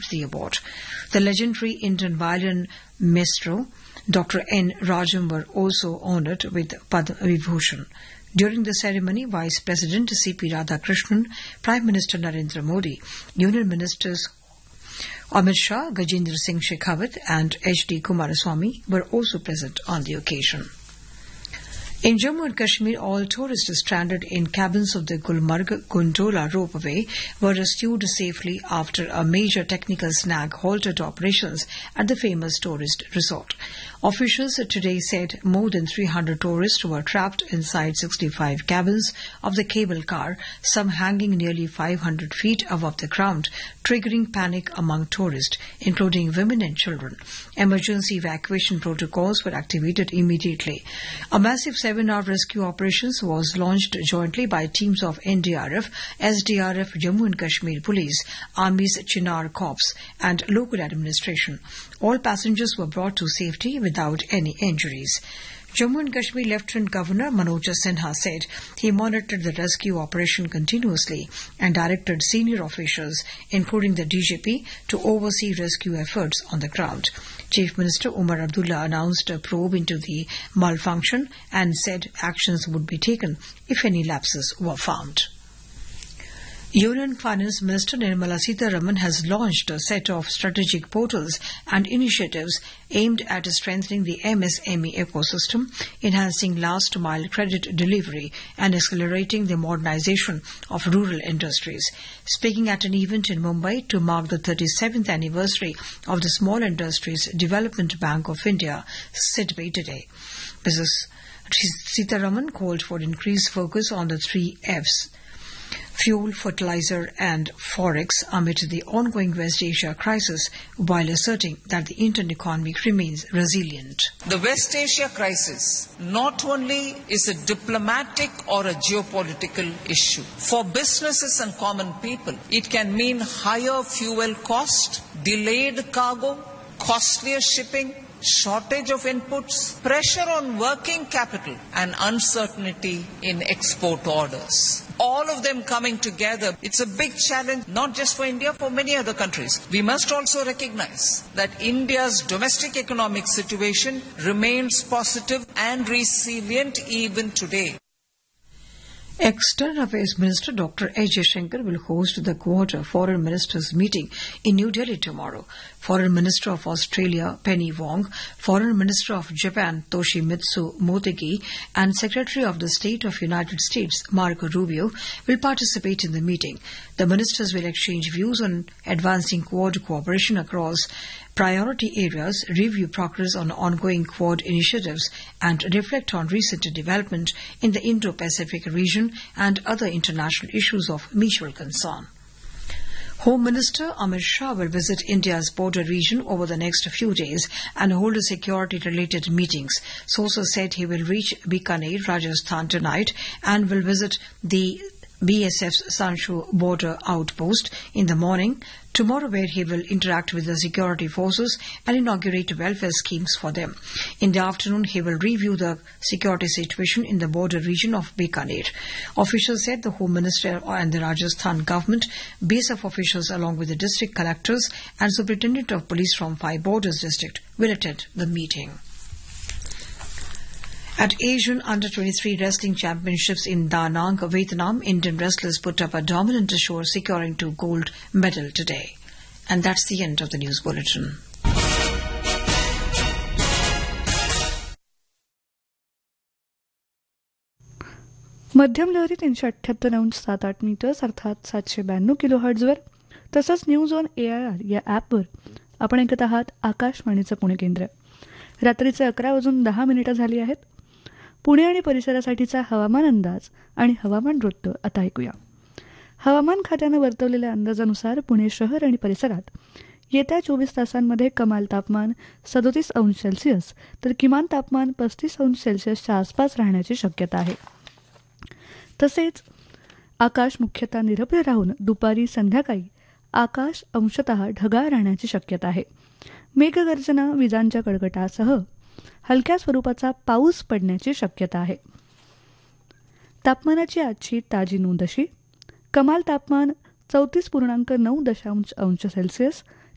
received the award. The legendary Indian violin maestro, Dr. N. Rajam, were also honoured with Padma Vibhushan. During the ceremony, Vice President C.P. Radhakrishnan, Prime Minister Narendra Modi, Union Ministers Amit Shah, Gajendra Singh Shekhawat and H.D. Kumaraswamy were also present on the occasion. In Jammu and Kashmir, all tourists stranded in cabins of the Gulmarg-Gondola ropeway were rescued safely after a major technical snag halted operations at the famous tourist resort. Officials today said more than 300 tourists were trapped inside 65 cabins of the cable car, some hanging nearly 500 feet above the ground, triggering panic among tourists, including women and children. Emergency evacuation protocols were activated immediately. A massive 7-hour rescue operations was launched jointly by teams of NDRF, SDRF, Jammu and Kashmir Police, Army's Chinar Corps and local administration. All passengers were brought to safety without any injuries. Jammu and Kashmir Lieutenant Governor Manoj Sinha said he monitored the rescue operation continuously and directed senior officials, including the DGP, to oversee rescue efforts on the ground. Chief Minister Umar Abdullah announced a probe into the malfunction and said actions would be taken if any lapses were found. Union Finance Minister Nirmala Sitharaman has launched a set of strategic portals and initiatives aimed at strengthening the MSME ecosystem, enhancing last-mile credit delivery, and accelerating the modernization of rural industries. Speaking at an event in Mumbai to mark the 37th anniversary of the Small Industries Development Bank of India, SIDBI today, Mrs. Sitharaman called for increased focus on the 3 Fs: fuel, fertilizer and forex amid the ongoing West Asia crisis, while asserting that the Indian economy remains resilient. The West Asia crisis not only is a diplomatic or a geopolitical issue. For businesses and common people, it can mean higher fuel cost, delayed cargo, costlier shipping, shortage of inputs, pressure on working capital and uncertainty in export orders. All of them coming together, it's a big challenge, not just for India, for many other countries. We must also recognize that India's domestic economic situation remains positive and resilient even today. External Affairs Minister Dr. A. Jaishankar will host the Quad Foreign Ministers meeting in New Delhi tomorrow. Foreign Minister of Australia Penny Wong, Foreign Minister of Japan Toshimitsu Motegi, and Secretary of the State of United States Marco Rubio will participate in the meeting. The ministers will exchange views on advancing Quad cooperation across priority areas, review progress on ongoing Quad initiatives, and reflect on recent development in the Indo-Pacific region and other international issues of mutual concern. Home Minister Amit Shah will visit India's border region over the next few days and hold security-related meetings. Sources said he will reach Bikaner, Rajasthan tonight and will visit the BSF's Sanchu border outpost in the morning tomorrow, where he will interact with the security forces and inaugurate welfare schemes for them. In the afternoon, he will review the security situation in the border region of Bikaner. Officials said the Home Minister and the Rajasthan government, BSF officials along with the district collectors and superintendent of police from 5 borders district will attend the meeting. At Asian Under-23 Wrestling Championships in Da Nang, Vietnam, Indian wrestlers put up a dominant show, securing 2 gold medals today. And that's the end of the news bulletin. मध्यम लहरी 378.78 metres अर्थात 792 किलोहर्ट्झवर तसंच news on AIR या ॲपवर आपण ऐकत आहात आकाशवाणीचं पुणे केंद्र. रात्रीचे 11:10 झाली आहेत. पुणे आणि परिसरासाठीचा हवामान अंदाज आणि हवामान वृत्त आता ऐकूया. हवामान खात्यानं वर्तवलेल्या अंदाजानुसार पुणे शहर आणि परिसरात येत्या 24 तासांमध्ये कमाल तापमान 37 अंश सेल्सिअस तर किमान तापमान 35 अंश सेल्सिअसच्या आसपास राहण्याची शक्यता आहे. तसेच आकाश मुख्यतः निरभ्र राहून दुपारी संध्याकाळी आकाश अंशतः ढगाळ राहण्याची शक्यता आहे. मेघगर्जना, विजांच्या कडकडाटासह हलक्या स्वरूपाचा पाऊस पडण्याची शक्यता आहे. तापमानाची आजची ताजी नोंद अशी: कमाल तापमान 34.9 अंश सेल्सिअस,